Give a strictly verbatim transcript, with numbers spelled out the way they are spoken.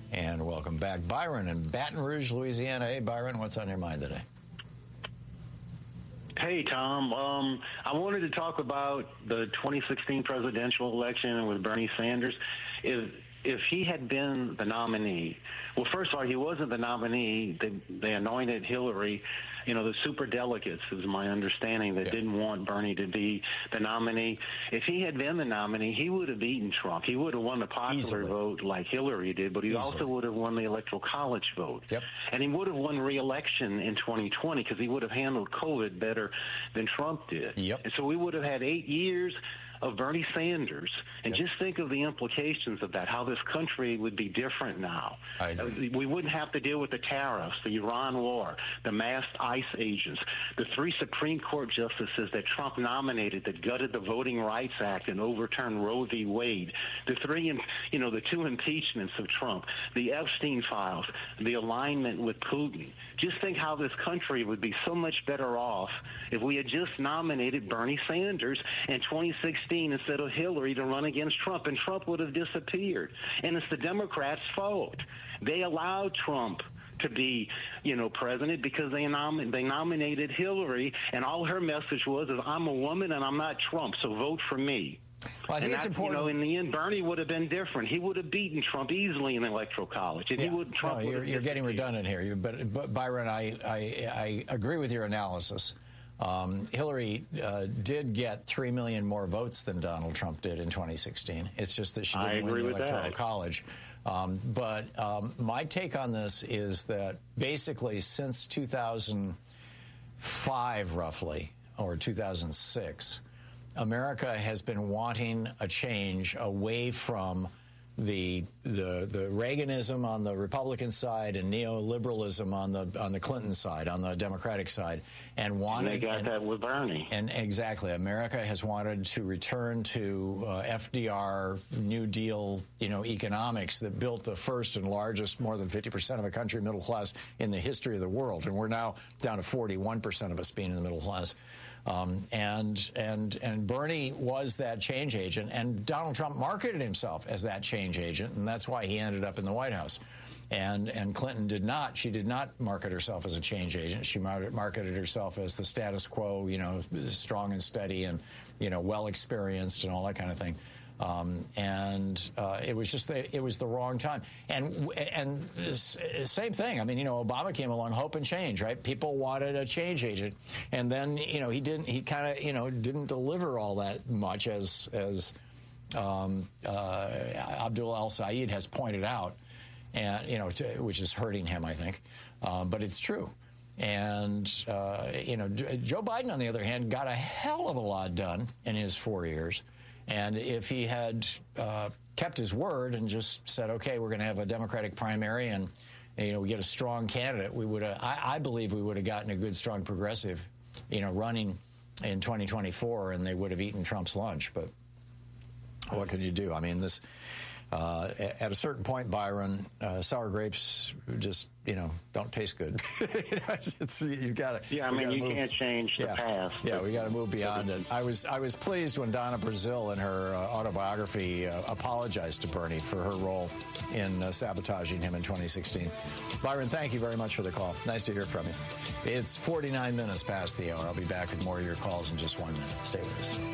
And welcome back. Byron in Baton Rouge, Louisiana. Hey, Byron, what's on your mind today? Hey, Tom. Um, I wanted to talk about the twenty sixteen presidential election with Bernie Sanders. If if he had been the nominee, well, first of all, he wasn't the nominee. They, they anointed Hillary. You know, the super delegates, is my understanding, that yeah. didn't want Bernie to be the nominee. If he had been the nominee, he would have beaten Trump. He would have won the popular Easily. vote like Hillary did, but he Easily. also would have won the Electoral College vote. Yep. And he would have won re-election in twenty twenty because he would have handled COVID better than Trump did. Yep. And so we would have had eight years of Bernie Sanders, and yep. just think of the implications of that, how this country would be different now. I agree. We wouldn't have to deal with the tariffs, the Iran war, the masked ICE agents, the three Supreme Court justices that Trump nominated that gutted the Voting Rights Act and overturned Roe v. Wade, the three, you know, the two impeachments of Trump, the Epstein files, the alignment with Putin. Just think how this country would be so much better off if we had just nominated Bernie Sanders in twenty sixteen instead of Hillary to run against Trump, and Trump would have disappeared. And it's the Democrats' fault. They allowed Trump to be, you know, president because they nom- they nominated Hillary, and all her message was is, I'm a woman and I'm not Trump, so vote for me. Well, I think and it's I, important. You know, in the end, Bernie would have been different. He would have beaten Trump easily in the Electoral College. And yeah. he would, Trump no, you're, would you're getting redundant here. You, but, but Byron, I, I, I agree with your analysis. Um, Hillary uh, did get three million more votes than Donald Trump did in twenty sixteen. It's just that she didn't win the Electoral that. College. Um, but um, my take on this is that basically since two thousand five, roughly, or two thousand six, America has been wanting a change away from the the the Reaganism on the Republican side and neoliberalism on the on the Clinton side, on the Democratic side, and wanted. And they got and, that with Bernie. And exactly, America has wanted to return to uh, F D R, New Deal, you know, economics that built the first and largest, more than fifty percent of a country middle class in the history of the world, and we're now down to forty-one percent of us being in the middle class. Um, and and and Bernie was that change agent, and Donald Trump marketed himself as that change agent, and that's why he ended up in the White House. And and Clinton did not. She did not market herself as a change agent. She marketed herself as the status quo, you know, strong and steady, and you know, well experienced, and all that kind of thing. Um, and uh, it was just the, it was the wrong time. And and same thing. I mean, you know, Obama came along, hope and change, right? People wanted a change agent, and then you know he didn't. He kind of you know didn't deliver all that much, as as um, uh, Abdul El-Sayed has pointed out, and you know, to, which is hurting him, I think. Uh, but it's true. And uh, you know, Joe Biden, on the other hand, got a hell of a lot done in his four years. And if he had uh, kept his word and just said, okay, we're going to have a Democratic primary and, you know, we get a strong candidate, we would have, I, I believe we would have gotten a good, strong progressive, you know, running in twenty twenty-four, and they would have eaten Trump's lunch. But what can you do? I mean, this, uh, at a certain point, Byron, uh, sour grapes just, you know, don't taste good. it's, you've got to. Yeah, I mean, you move. can't change the yeah. past. Yeah, we got to move beyond it. I was I was pleased when Donna Brazile, in her uh, autobiography, uh, apologized to Bernie for her role in uh, sabotaging him in twenty sixteen. Byron, thank you very much for the call. Nice to hear from you. It's forty-nine minutes past the hour. I'll be back with more of your calls in just one minute. Stay with us.